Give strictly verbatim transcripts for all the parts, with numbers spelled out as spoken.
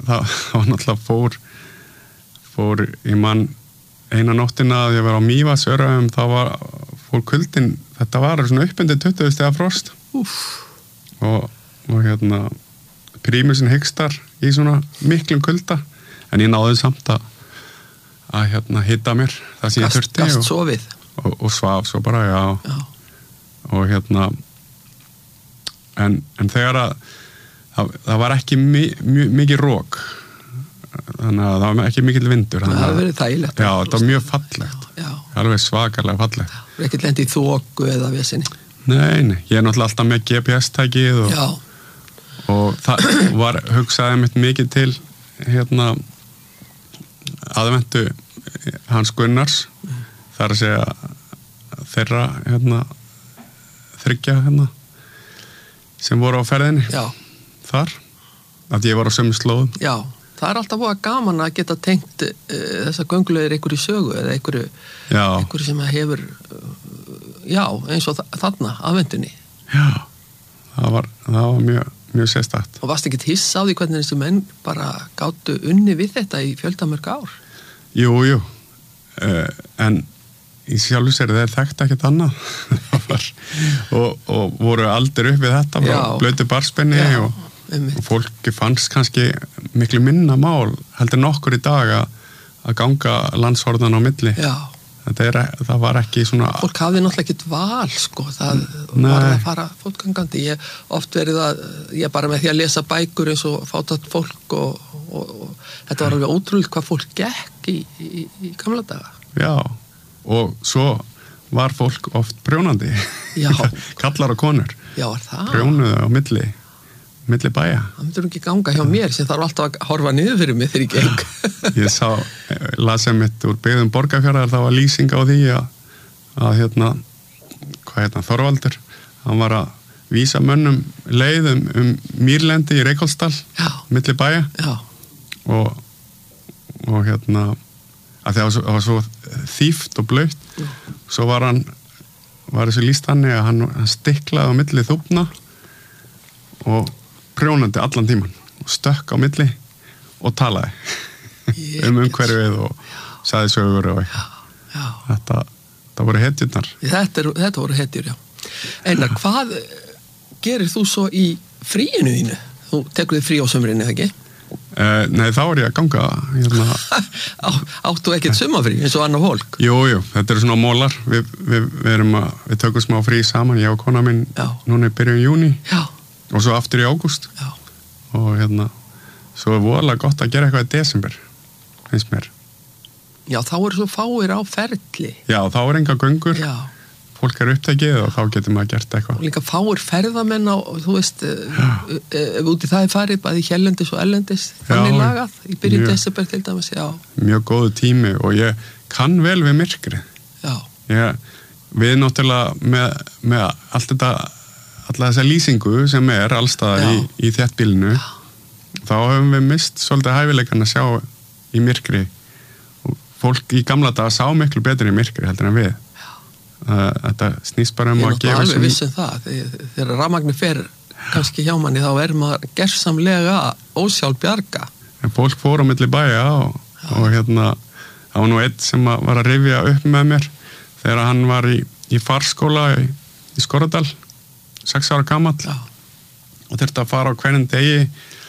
það, það var náttúrulega fór fór í mann eina nóttina að ég var á Mývatnsöræfum, þá var fór kuldin, þetta var svona uppundi tuttugu stiga frost. Úff. Og, og hérna prímusin hygstar í svona miklum kulda, en ég náði samt að að hérna hitta mér það sem ég þurfti gast sofið og, og svaf svo bara, já, já. Og hérna en, en þegar að það, það var ekki mi, mi, mikið rók, þannig að það var ekki mikill vindur, það var verið þægilegt, já, þetta var mjög fallegt, já, já. Alveg svakalega fallegt, það var ekkert lent í þoku eða vesinni. Nei, nei, ég er náttúrulega alltaf með G P S-tækið og, og það var hugsaði mitt mikið til hérna aðventu Hans Gunnars, mm. þar að segja þeirra hérna þriggja hérna sem voru á ferðinni. Já. Þar, að ég var á sömu slóðum. Já, það er alltaf búið gaman að geta tengt uh, þessa göngulegir einhverju sögu eða einhverju, einhverju sem hefur uh, já, eins og þarna, aðvendunni. Já, það var, það var mjög, mjög sérstakt. Og varst ekkert hissa á því hvernig þessi menn bara gátu unni við þetta í fjöldamörg ár? Jú, jú, uh, en í sjálfu sér þeir þekkti ekkert annað og, og voru aldrei upp við þetta, bara blötu barspenni já, og, og fólki fannst kannski miklu minna mál heldur nokkur í dag að ganga landshornan á milli. Já. Er, það var ekki svona fólk hafði náttúrulega ekkert val sko, það Nei. Var að fara fótgangandi, ég oft verið að ég bara með því að lesa bækur eins og fátækt fólk og, og, og þetta var alveg ótrúlega hvað fólk gekk í, í, í gamla daga. Já, og svo var fólk oft prjónandi kallar og konur. Já, var það? Prjónuðu á milli milli bæja. Það myndur ekki ganga hjá mér sem þarf alltaf að horfa niður fyrir mig þegar ég geng. Ég sá, las ég mitt úr byggðum Borgarfjarðar, það var lýsing á því að, að hérna, hvað hérna, Þorvaldur, hann var að vísa mönnum leiðum um mýrlendi í Reykholtsdal, milli bæja. Já. Og, og hérna, að það var svo, það var svo þýft og blautt, Já. Svo var hann, var þessu lýst hann að hann, hann stiklaði á milli þúfna og prjónandi allan tíman og stökk á milli og talaði um umhverfið og sagði sögur og já, já. Þetta, þetta voru hetjurnar. Þetta, er, þetta voru hetjur, já. Einar, hvað gerir þú svo í fríinu þínu? Þú tekur þið frí á sömrinni, eða ekki? Uh, nei, þá er ég að ganga hérna. Á, Áttu ekkert sumafrí eins og annar fólk? Jú, jú, þetta eru svona mólar við, við, við, erum að, við tökum smá frí saman, ég og kona minn já. Núna í byrjun júní. Já. Og svo aftur í ágúst. Já. Og hérna, svo er voðalega gott að gera eitthvað í desember, finnst mér. Já, þá eru svo fáir á ferli. Já, þá er enga göngur. Já. Fólk er upptekið og þá getur maður gert eitthvað. Og líka fáir ferðamenn á, þú veist, ef út í það er farið, bæði hérlendis og erlendis, þannig já, lagað, í byrjun desember til dæmis, já. Mjög góðu tími og ég kann vel við myrkri. Já. Ég, við náttúrulega með, með allt þetta alla þessa lýsingu sem er allstaðar í, í þéttbýlinu, þá höfum við mist svolítið hæfileikan að sjá í myrkri og fólk í gamla daga sá miklu betur í myrkri heldur en við. Þetta snýst bara um að gefa ég er alveg vissum það, þegar rafmagnið fer kannski hjá manni þá er maður gersamlega ósjálf bjarga. En fólk fór á milli bæja og, og hérna það var nú einn sem var að rifja upp með mér þegar hann var í, í farskóla í, í Skorradal sex ára gamall Já. Og þurfti að fara á hverjum degi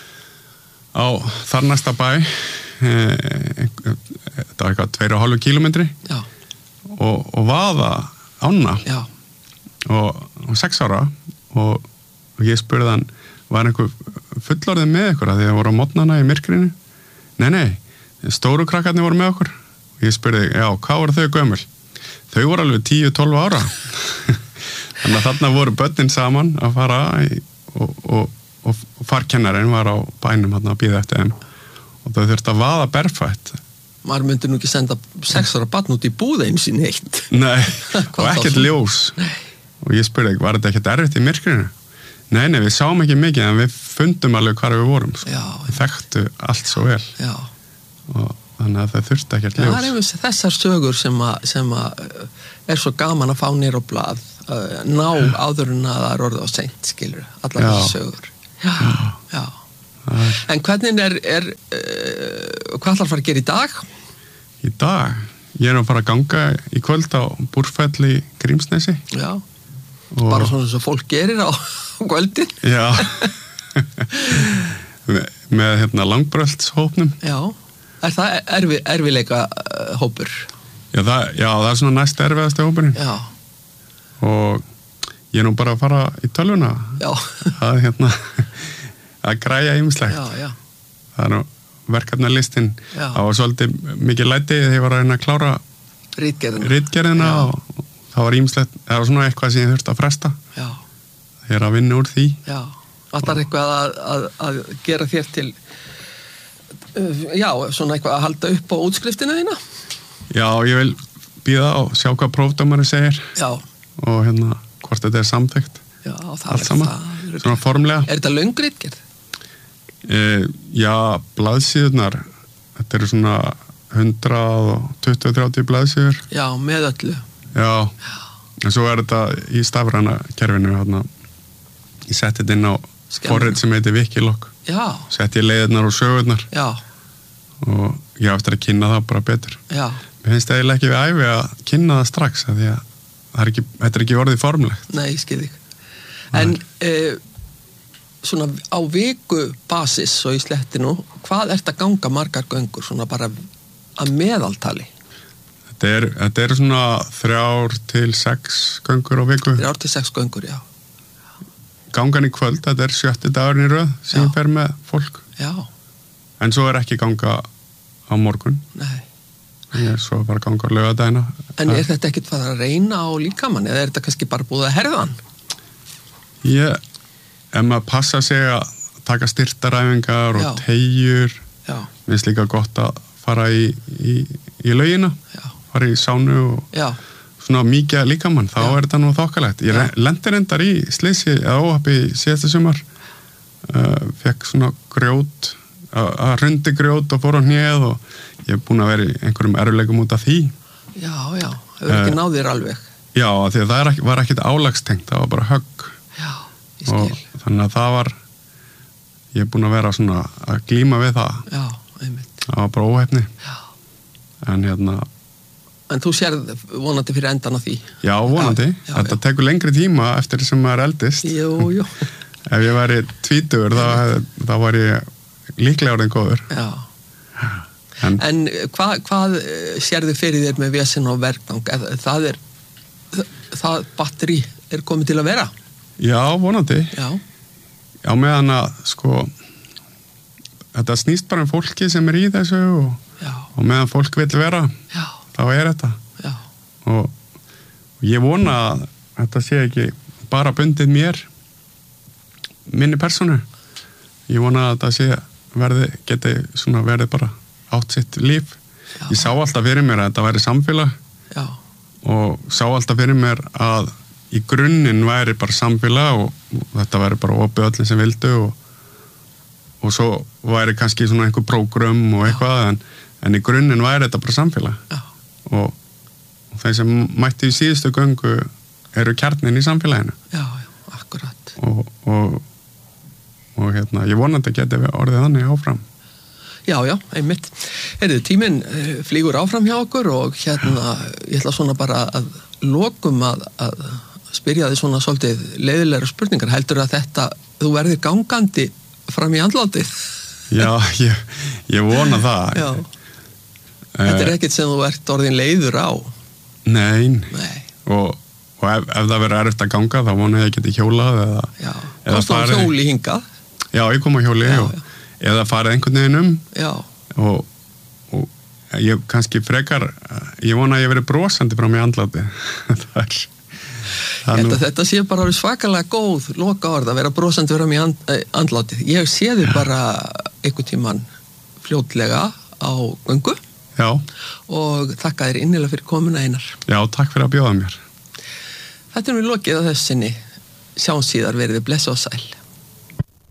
á þar næsta bæ e, þetta var eitthvað tveir og hálfu kílómetri og, og vaða ána og, og sex ára og, og ég spurði hann var einhver fullorðið með ykkur að því að voru á mótnana í myrkrinu nei, nei, stóru krakkarnir voru með okkur og ég spurði, já, hvað voru þau gömul? Þau voru alveg tíu til tólf ára þannig að þarna voru börnin saman að fara í, og, og, og, og farkennarinn var á bænum hann að bíða eftir þeim og þau þurfti að vaða berfætt. Maður myndi nú ekki senda sex ára barn út í búð einu sín heilt. Nei, og ekkert ljós. Nei. Og ég spurði, var þetta ekkert erfitt í myrkrinu? Nei, nei, við sáum ekki mikið en við fundum alveg hvar við vorum. Já, við þekktu allt svo vel. Já. Og þannig að það þurfti ekkert ljós. Það er einhvers þessar sögur sem að, sem að er svo gaman að fá nýr á blað uh, ná áður en að það er orðið á seint, skilur allar þessi sögur. Já, já. er... En hvernig er, er uh, hvað ætlar að fara að gera í dag? Í dag? Ég er að fara að ganga í kvöld á Búrfell í Grímsnesi. Já, og... bara svona sem fólk gerir á kvöldin. Já, með, með hérna langbröltshópnum. Já, er það erfi, erfileika uh, hópur? Já það, já, það er svona næst erfiðasti hópurinn. Já. Og ég er nú bara að fara í tölvuna. Já. Að hérna, að græja ýmislegt. Já, já. Það er nú verkefnalistin. Já. Það var svolítið mikið læti þegar ég var að reyna að klára Ritgerðina. Ritgerðina og það var ýmislegt, það var svona eitthvað sem ég þurfti að fresta. Já. Ég er að vinna úr því. Já. Ætlar eitthvað að, að, að gera þér til, uh, já, svona eitthvað að halda upp á útskriftina þína? Já, ég vil bíða og sjá hvað prófdómari segir. Já. Og hérna, hvort þetta er samþykkt. Já, það allt er saman. það. Svona formlega. Er þetta löng ritgerð? E, já, blaðsíðurnar, þetta eru svona hundrað tuttugu til þrjátíu blaðsíður. Já, með öllu. Já, já. En svo er þetta í stafræna kerfinu, hérna, ég setti þetta inn á forrit sem heitir Wikiloc. Já. Setti ég leiðirnar og sögurnar. Já. Og ég á eftir að kynna það bara betur. Já. Mér finnst eiginlega ekki við æfi að kynna það strax, að því að það er ekki, þetta er ekki orðið formlegt. Nei, ég skil þig. En eh, svona á viku basis og í slettinu, hvað ert að ganga margar göngur, svona bara að meðaltali? Þetta er, þetta er svona þrjár til sex göngur á viku. Þrjár til sex göngur, já. Gangan í kvöld, þetta er sjötti dagurinn í röð sem ég fer með fólk. Já. En svo er ekki ganga á morgun. Nei. Ég er svo bara ganga á laugardagina. En er þetta ekkert farið að reyna á líkamann eða er þetta kannski bara búið að herða hann? Ég, ef maður passa sig að taka styrtaræfingar og Já. teygjur, Já. finnst líka gott að fara í, í, í laugina, Já. fara í sánu og Já. svona mikið líkamann, þá Já. er þetta nú þokkalegt. Ég Já. lendi reyndar í slisi eða óhappi síðasta sumar, uh, fekk svona grjót, að uh, rundi grjót og fór á hnéð og ég hef búin að vera í einhverjum erfileikum út af því. Já, já, hefur ekki uh, náð þér alveg. Já, því að það er ekki, var ekkit álagstengt, það var bara högg. Já, ég skil. Og þannig að það var, ég hef búin að vera svona að glíma við það. Já, einmitt. Það var bara óhefni. Já. En hérna... En þú sérð vonandi fyrir endan á því? Já, vonandi. Já, já, Þetta já. tekur lengri tíma eftir sem maður eldist. Jú, jú. Ef ég væri tvítugur, þá, þá var ég líklega orðin góður. Já. En, en hvað, hvað sérðu fyrir þér með vesen og verkgang? Það er, það batteri er komið til að vera? Já, vonandi. Já. Já, meðan að, sko, þetta snýst bara um fólki sem er í þessu og, og meðan fólk vil vera, Já. þá er þetta. Já. Og, og ég vona að þetta sé ekki bara bundið mér, minni persónu. Ég vona að þetta sé verði, geti svona verið bara átt sitt líf. Já. Ég sá alltaf fyrir mér að þetta væri samfélag. Já. Og sá alltaf fyrir mér að í grunninn væri bara samfélag og, og þetta væri bara opið öllum sem vildu og, og svo væri kannski svona einhver prógram og eitthvað en, en í grunninn væri þetta bara samfélag. Já. Og, og þeir sem mætti í síðustu göngu eru kjarnin í samfélaginu. Já, já, akkurat. Og, og, og hérna, ég vonandi að geti orðið þannig áfram. Já, já, einmitt. Heyrðu, tíminn flýgur áfram hjá okkur og hérna, ég ætla svona bara að lokum að, að spyrja þig svona svolítið leiðilegra spurningar. Heldur að þetta, þú verðir gangandi fram í andlátið? Já, ég, ég vona það. Já. Þetta er ekkert sem þú ert orðin leiður á? Nei. Nei. Og, og ef, ef það verður erfitt að ganga, þá vona ég að geti hjólað eða... Já, komst þú á hjóli hingað? Já, ég kom á hjóli já, og... Já. Eða farið einhvern veginn um Já. og, og ég kannski frekar ég vona að ég verið brosandi frá mig andláti það er það nú... Þetta sé bara svakalega góð loka orð að vera brosandi frá mig and, andláti ég sé þið bara einhvern tímann fljótlega á göngu Já. Og þakka þér innilega fyrir komuna Einar. Já, takk fyrir að bjóða mér. Þetta er nú lokið á þessinni sjáum síðar verið blessa og sæl.